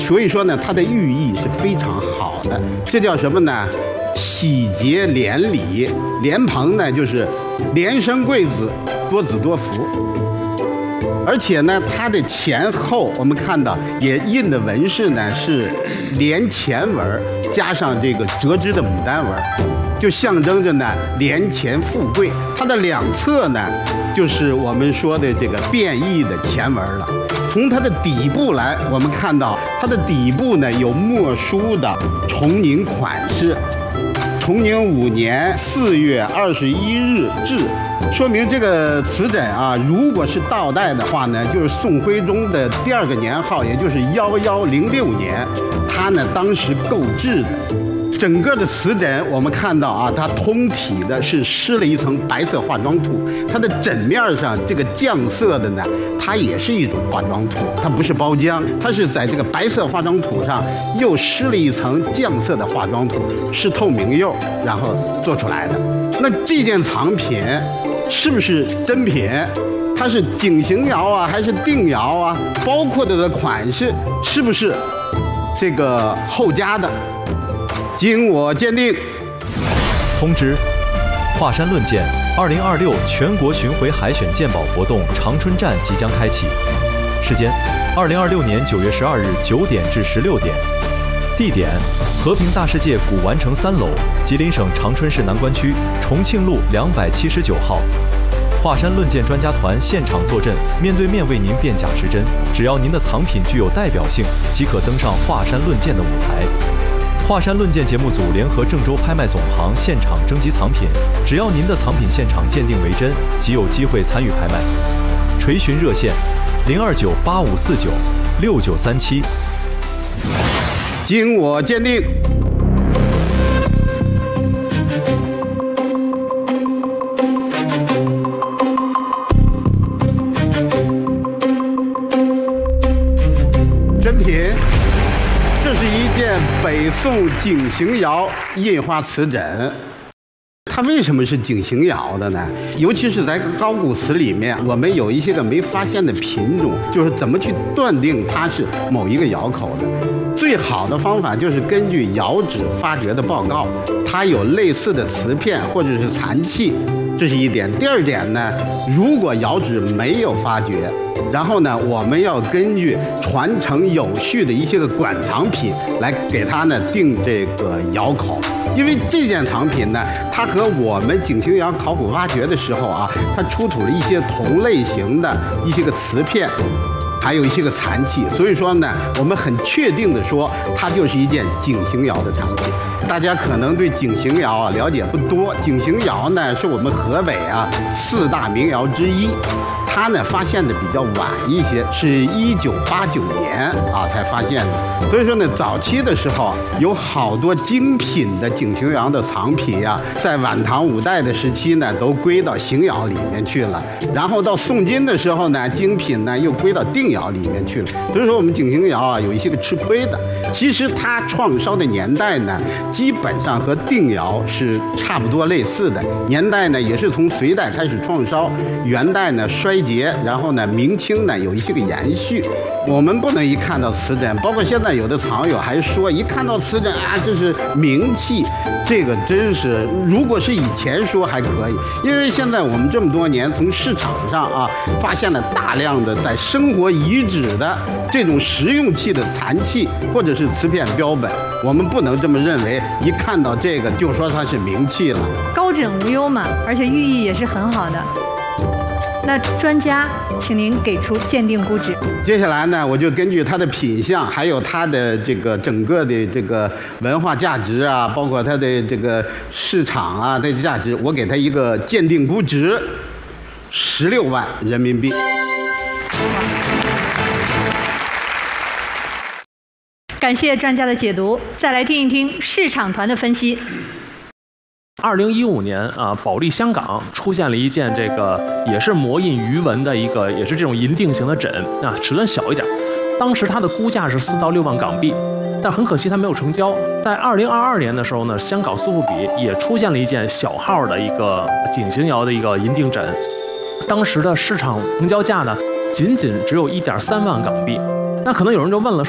所以说呢，它的寓意是非常好的。这叫什么呢？喜结连理，莲蓬呢就是连生贵子，多子多福。而且呢，它的前后我们看到也印的纹饰呢是连钱纹加上这个折枝的牡丹纹，就象征着呢连钱富贵。它的两侧呢就是我们说的这个变异的钱纹了。从它的底部来，我们看到它的底部呢有墨书的崇宁款式。崇宁5年4月21日制，说明这个瓷枕啊，如果是倒带的话呢，就是宋徽宗的第2个年号，也就是1106年，他呢当时购置的。整个的瓷枕我们看到啊，它通体的是施了一层白色化妆土，它的枕面上这个酱色的呢，它也是一种化妆土，它不是包浆，它是在这个白色化妆土上又施了一层酱色的化妆土，是透明釉然后做出来的。那这件藏品是不是真品？它是景行窑啊，还是定窑啊？包括它的款式是不是这个后加的？经我鉴定。 通知：华山论剑2026全国巡回海选鉴宝活动长春站即将开启，时间：2026年9月12日9点至16点，地点：和平大世界古玩城3楼，吉林省长春市南关区重庆路279号。华山论剑专家团现场坐镇，面对面为您辨假识真。只要您的藏品具有代表性，即可登上华山论剑的舞台。华山论剑节目组联合郑州拍卖总行现场征集藏品，只要您的藏品现场鉴定为真，即有机会参与拍卖。垂询热线：02985496937。 经我鉴定。真品。这是一件北宋景行窑印花瓷枕。它为什么是景行窑的呢？尤其是在高古瓷里面，我们有一些个没发现的品种，就是怎么去断定它是某一个窑口的。最好的方法就是根据窑址发掘的报告，它有类似的瓷片或者是残器，这是一点。第二点呢，如果窑址没有发掘，然后呢，我们要根据传承有序的一些个馆藏品来给它呢定这个窑口。因为这件藏品呢，它和我们景行窑考古发掘的时候啊，它出土了一些同类型的一些个瓷片，还有一些个残器，所以说呢，我们很确定的说，它就是一件景行窑的产品。大家可能对景行窑啊了解不多，景行窑呢是我们河北啊4大名窑之一。它呢发现的比较晚一些，是1989年啊才发现的。所以说呢，早期的时候有好多精品的景行窑的藏品呀，在晚唐5代的时期呢，都归到邢窑里面去了。然后到宋金的时候呢，精品呢又归到定窑里面去了。所以说我们景行窑啊有一些个吃亏的。其实它创烧的年代呢，基本上和定窑是差不多类似的，年代呢也是从隋代开始创烧，元代呢衰竭，然后呢明清呢有一些个延续。我们不能一看到瓷枕，包括现在有的藏友还说一看到瓷枕啊这是名器，这个真是如果是以前说还可以，因为现在我们这么多年从市场上啊发现了大量的在生活遗址的这种实用器的残器或者是瓷片标本，我们不能这么认为，一看到这个就说它是名器了。 高枕无忧嘛，而且寓意也是很好的。那专家，请您给出鉴定估值。 接下来呢，我就根据它的品相，还有它的这个整个的这个文化价值啊，包括它的这个市场啊的价值，我给它一个鉴定估值16万人民币。 感谢专家的解读，再来听一听市场团的分析。 2015年啊，保利香港出现了一件这个也是模印鱼纹的一个，也是这种银锭型的枕啊，尺寸小一点。当时它的估价是4到6万港币，但很可惜它没有成交。在2022年的时候呢，香港苏富比也出现了一件小号的一个景行窑的一个银锭枕，当时的市场成交价呢，仅仅只有1.3万港币。那可能有人就问了。